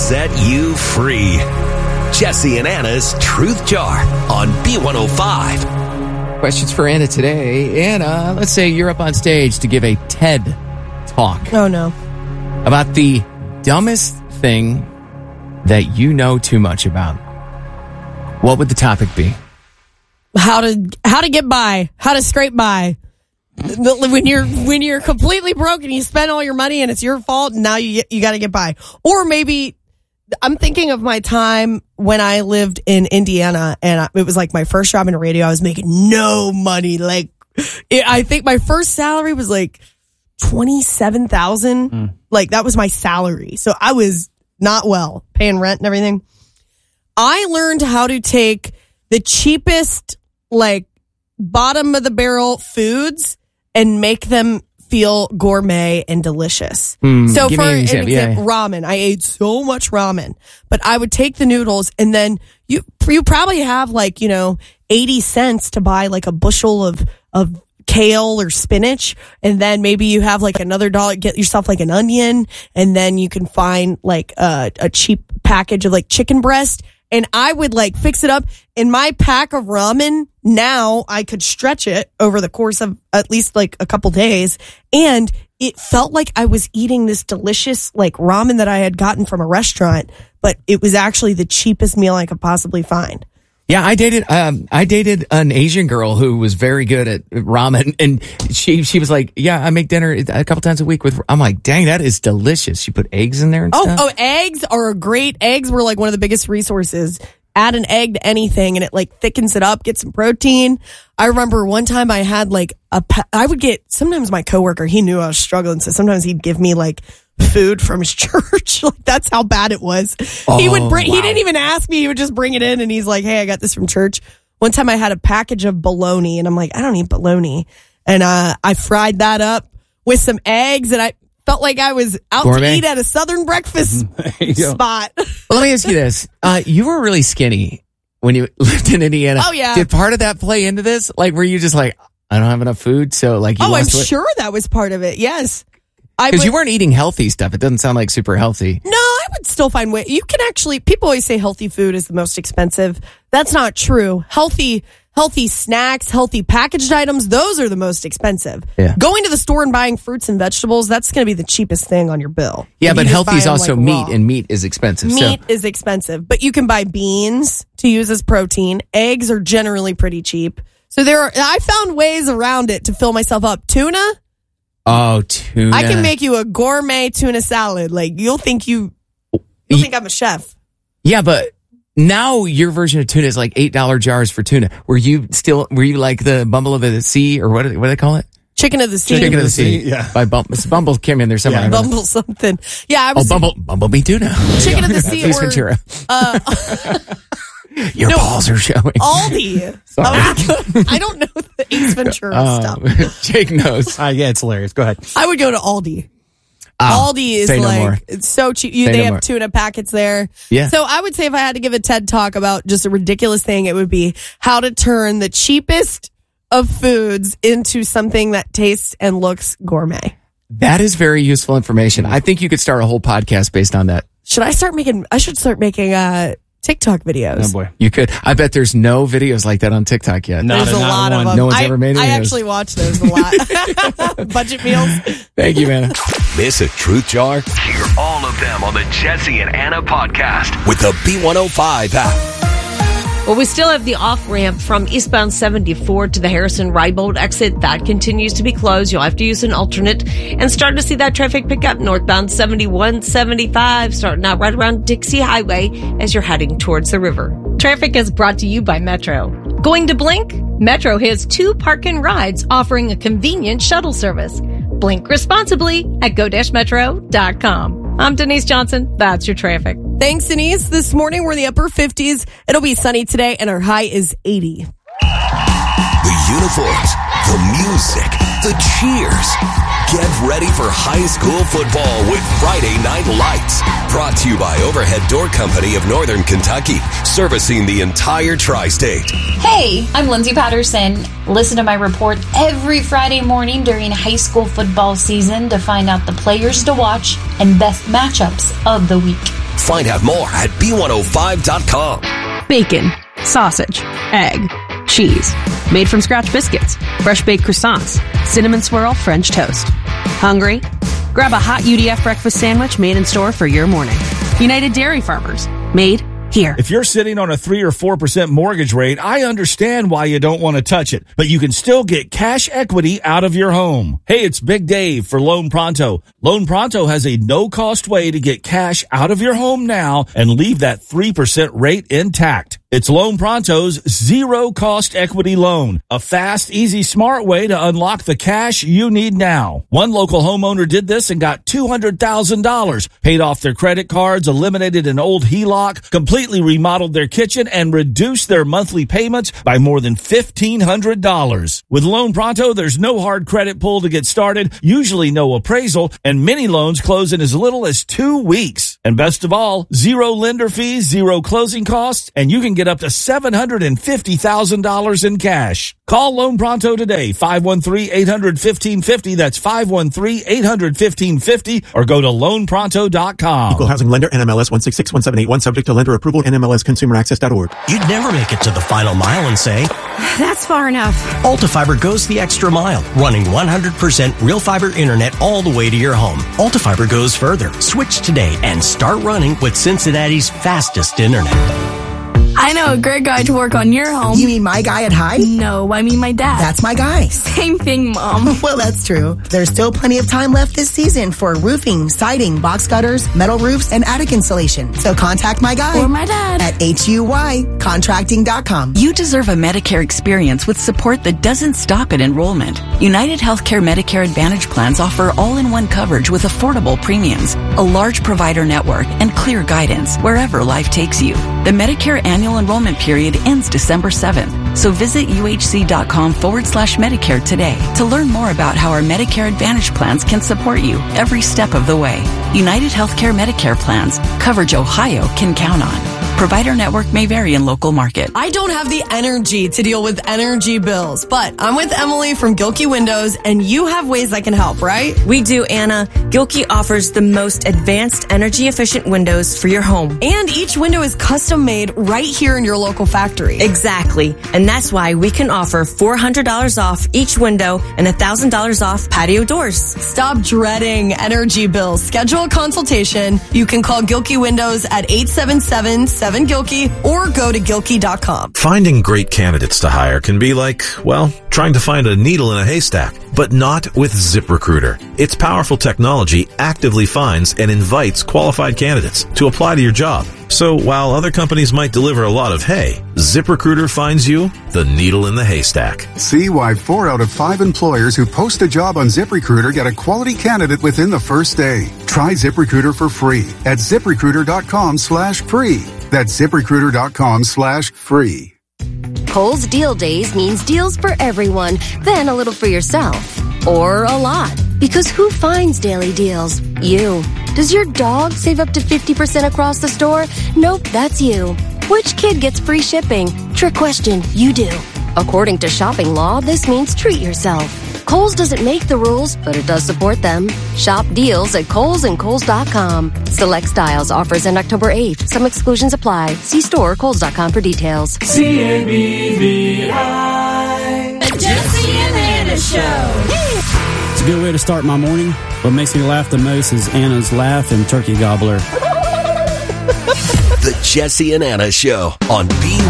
set you free. Jesse and Anna's Truth Jar on B105. Questions for Anna today. Anna, let's say you're up on stage to give a TED Talk. Oh, no. About the dumbest thing that you know too much about. What would the topic be? How to get by. How to scrape by. When you're completely broke and you spend all your money and it's your fault, now you got to get by. Or maybe I'm thinking of my time when I lived in Indiana and it was like my first job in radio. I was making no money. I think my first salary was like $27,000. Like that was my salary. So I was not well, paying rent and everything. I learned how to take the cheapest, bottom of the barrel foods and make them feel gourmet and delicious. So for an example, ramen. I ate so much ramen, but I would take the noodles and then you probably have 80 cents to buy a bushel of kale or spinach. And then maybe you have another $1, get yourself an onion. And then you can find a cheap package of chicken breast. And I would fix it up in my pack of ramen. Now I could stretch it over the course of at least a couple days. And it felt like I was eating this delicious ramen that I had gotten from a restaurant, but it was actually the cheapest meal I could possibly find. Yeah, I dated an Asian girl who was very good at ramen, and she was like, "Yeah, I make dinner a couple times a week with." I'm like, "Dang, that is delicious." She put eggs in there and stuff. Oh, eggs are great. Eggs were one of the biggest resources. Add an egg to anything, and it thickens it up, get some protein. I remember one time I had I would get, sometimes my coworker, he knew I was struggling, so sometimes he'd give me food from his church. That's how bad it was. He would bring, he didn't even ask me. He would just bring it in and he's like, "Hey, I got this from church." One time I had a package of bologna and I'm like, I don't eat bologna. And, I fried that up with some eggs and I felt like I was out to eat at a Southern breakfast spot. Well, let me ask you this. You were really skinny when you lived in Indiana. Oh, yeah. Did part of that play into this? Were you just I don't have enough food, so you I'm sure that was part of it. Yes. Because you weren't eating healthy stuff. It doesn't sound super healthy. No, I would still find ways. You can actually, people always say healthy food is the most expensive. That's not true. Healthy snacks, healthy packaged items, those are the most expensive. Yeah. Going to the store and buying fruits and vegetables, that's going to be the cheapest thing on your bill. Yeah, but healthy is also meat, and meat is expensive. Meat is expensive, but you can buy beans to use as protein. Eggs are generally pretty cheap. So I found ways around it to fill myself up. Tuna? Oh, tuna. I can make you a gourmet tuna salad. You'll think I'm a chef. Yeah, but now your version of tuna is $8 jars for tuna. Were you like the Bumble of the Sea, or what do they call it? Chicken of the Sea. Chicken of the Sea. Yeah. By Bumble came in there somewhere. Yeah, Bumble something. Yeah, I was. Bumblebee tuna. Chicken of the Sea. Ace Ventura. Your balls are showing. Aldi. Sorry. I don't know the Ace Ventura stuff. Jake knows. Yeah, it's hilarious. Go ahead. I would go to Aldi. Aldi is it's so cheap. They have tuna packets there. Yeah. So I would say if I had to give a TED talk about just a ridiculous thing, it would be how to turn the cheapest of foods into something that tastes and looks gourmet. That is very useful information. I think you could start a whole podcast based on that. I should start making TikTok videos. Oh boy. You could. I bet there's no videos like that on TikTok yet. There's a lot of them. No one's ever made any. I actually watch those a lot. Budget meals. Thank you, Anna. Miss a truth jar? Hear all of them on the Jesse and Anna podcast with the B105 app. Well, we still have the off-ramp from eastbound 74 to the Harrison-Rybold exit. That continues to be closed. You'll have to use an alternate. And start to see that traffic pick up northbound 71, 75, starting out right around Dixie Highway as you're heading towards the river. Traffic is brought to you by Metro. Going to Blink? Metro has 2 park-and-rides offering a convenient shuttle service. Blink responsibly at go-metro.com. I'm Denise Johnson. That's your traffic. Thanks, Denise. This morning, we're in the upper 50s. It'll be sunny today, and our high is 80. The uniforms, the music, the cheers. Get ready for high school football with Friday Night Lights. Brought to you by Overhead Door Company of Northern Kentucky, servicing the entire tri-state. Hey, I'm Lindsay Patterson. Listen to my report every Friday morning during high school football season to find out the players to watch and best matchups of the week. Find out more at B105.com. Bacon, sausage, egg, cheese, made from scratch biscuits, fresh baked croissants, cinnamon swirl French toast. Hungry? Grab a hot UDF breakfast sandwich made in store for your morning. United Dairy Farmers, made here. If you're sitting on a 3 or 4% mortgage rate, I understand why you don't want to touch it, but you can still get cash equity out of your home. Hey, it's Big Dave for Loan Pronto. Loan Pronto has a no-cost way to get cash out of your home now and leave that 3% rate intact. It's Loan Pronto's zero-cost equity loan, a fast, easy, smart way to unlock the cash you need now. One local homeowner did this and got $200,000, paid off their credit cards, eliminated an old HELOC, completely remodeled their kitchen, and reduced their monthly payments by more than $1,500. With Loan Pronto, there's no hard credit pull to get started, usually no appraisal, and many loans close in as little as 2 weeks. And best of all, zero lender fees, zero closing costs, and you can get up to $750,000 in cash. Call Loan Pronto today, 513-800-1550. That's 513-800-1550, or go to loanpronto.com. Equal Housing Lender, NMLS 166178, subject to lender approval, NMLSconsumeraccess.org. You'd never make it to the final mile and say, That's far enough. Altifiber goes the extra mile, running 100% real fiber internet all the way to your home. Altifiber goes further. Switch today and start running with Cincinnati's fastest internet. I know a great guy to work on your home. You mean my guy at Hyde? No, I mean my dad. That's my guy. Same thing, Mom. Well, that's true. There's still plenty of time left this season for roofing, siding, box gutters, metal roofs, and attic insulation. So contact my guy. Or my dad. At HUYcontracting.com. You deserve a Medicare experience with support that doesn't stop at enrollment. United Healthcare Medicare Advantage plans offer all-in-one coverage with affordable premiums, a large provider network, and clear guidance wherever life takes you. The Medicare annual enrollment period ends December 7th, so visit uhc.com/Medicare today to learn more about how our Medicare Advantage plans can support you every step of the way. United Healthcare Medicare plans, coverage Ohio can count on. Provider network may vary in local market. I don't have the energy to deal with energy bills, but I'm with Emily from Gilkey Windows, and you have ways I can help, right? We do, Anna. Gilkey offers the most advanced energy-efficient windows for your home. And each window is custom-made right here in your local factory. Exactly. And that's why we can offer $400 off each window and $1,000 off patio doors. Stop dreading energy bills. Schedule a consultation. You can call Gilkey Windows at 877-7-GILKEY or go to Gilkey.com. Finding great candidates to hire can be like, well, trying to find a needle in a haystack, but not with ZipRecruiter. Its powerful technology actively finds and invites qualified candidates to apply to your job. So while other companies might deliver a lot of hay, ZipRecruiter finds you the needle in the haystack. See why 4 out of 5 employers who post a job on ZipRecruiter get a quality candidate within the first day. Try ZipRecruiter for free at ZipRecruiter.com/free. That's ZipRecruiter.com/free. Kohl's Deal Days means deals for everyone, then a little for yourself. Or a lot. Because who finds daily deals? You. Does your dog save up to 50% across the store? Nope, that's you. Which kid gets free shipping? Trick question, you do. According to shopping law, this means treat yourself. Kohl's doesn't make the rules, but it does support them. Shop deals at Kohl's and Kohl's.com. Select styles offers end October 8th. Some exclusions apply. See store or Kohl's.com for details. CABVI. The Jesse and Anna Show. It's a good way to start my morning. What makes me laugh the most is Anna's laugh and turkey gobbler. The Jesse and Anna Show on B